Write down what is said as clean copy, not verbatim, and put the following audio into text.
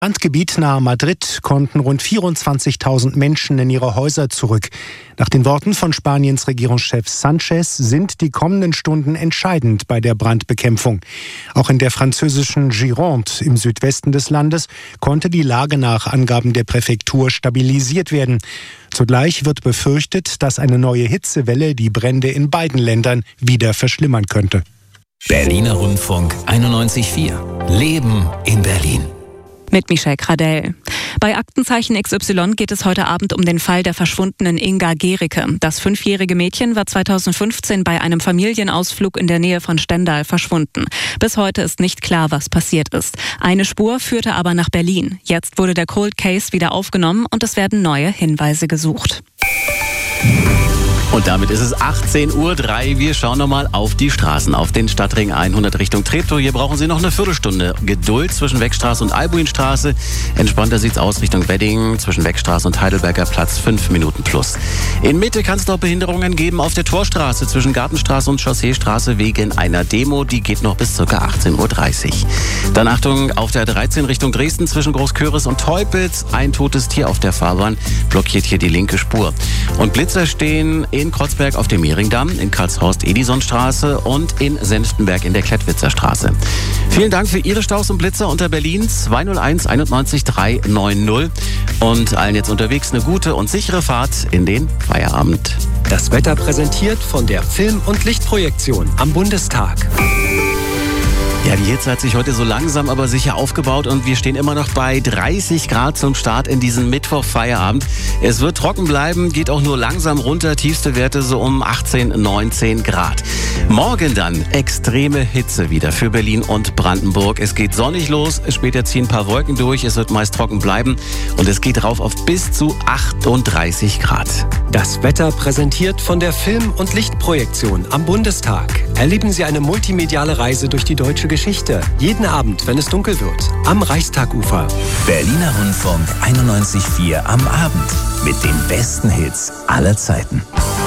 Brandgebiet nahe Madrid konnten rund 24.000 Menschen in ihre Häuser zurück. Nach den Worten von Spaniens Regierungschef Sánchez sind die kommenden Stunden entscheidend bei der Brandbekämpfung. Auch in der französischen Gironde im Südwesten des Landes konnte die Lage nach Angaben der Präfektur stabilisiert werden. Zugleich wird befürchtet, dass eine neue Hitzewelle die Brände in beiden Ländern wieder verschlimmern könnte. Berliner Rundfunk 91.4. Leben in Berlin. Mit Michelle Gradell. Bei Aktenzeichen XY geht es heute Abend um den Fall der verschwundenen Inga Gericke. Das 5-jährige Mädchen war 2015 bei einem Familienausflug in der Nähe von Stendal verschwunden. Bis heute ist nicht klar, was passiert ist. Eine Spur führte aber nach Berlin. Jetzt wurde der Cold Case wieder aufgenommen und es werden neue Hinweise gesucht. Und damit ist es 18:03 Uhr. Wir schauen nochmal auf die Straßen, auf den Stadtring 100 Richtung Treptow. Hier brauchen Sie noch eine Viertelstunde Geduld zwischen Weckstraße und Albuinstraße. Entspannter sieht's aus Richtung Wedding, zwischen Weckstraße und Heidelberger Platz 5 Minuten plus. In Mitte kann es noch Behinderungen geben auf der Torstraße zwischen Gartenstraße und Chausseestraße wegen einer Demo. Die geht noch bis ca. 18:30 Uhr. Dann Achtung, auf der 13 Richtung Dresden zwischen Großköris und Teupitz. Ein totes Tier auf der Fahrbahn blockiert hier die linke Spur. Und Blitzer stehen in Kreuzberg auf dem Mehringdamm, in Karlshorst-Edisonstraße und in Senftenberg in der Klettwitzer Straße. Vielen Dank für Ihre Staus und Blitzer unter Berlin 201 91 390 und allen jetzt unterwegs eine gute und sichere Fahrt in den Feierabend. Das Wetter präsentiert von der Film- und Lichtprojektion am Bundestag. Ja, die Hitze hat sich heute so langsam aber sicher aufgebaut und wir stehen immer noch bei 30 Grad zum Start in diesen Mittwoch-Feierabend. Es wird trocken bleiben, geht auch nur langsam runter, tiefste Werte so um 18, 19 Grad. Morgen dann extreme Hitze wieder für Berlin und Brandenburg. Es geht sonnig los, später ziehen ein paar Wolken durch, es wird meist trocken bleiben und es geht rauf auf bis zu 38 Grad. Das Wetter präsentiert von der Film- und Lichtprojektion am Bundestag. Erleben Sie eine multimediale Reise durch die deutsche Geschichte. Jeden Abend, wenn es dunkel wird. Am Reichstagufer. Berliner Rundfunk 91.4 am Abend. Mit den besten Hits aller Zeiten.